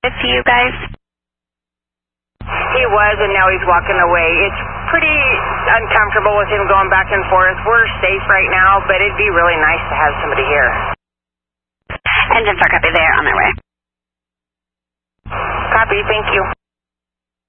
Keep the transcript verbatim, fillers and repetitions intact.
Good for you guys? He was, and now he's walking away. It's pretty uncomfortable with him going back and forth. We're safe right now, but it'd be really nice to have somebody here. Engine four copy, there on their way. Copy, thank you.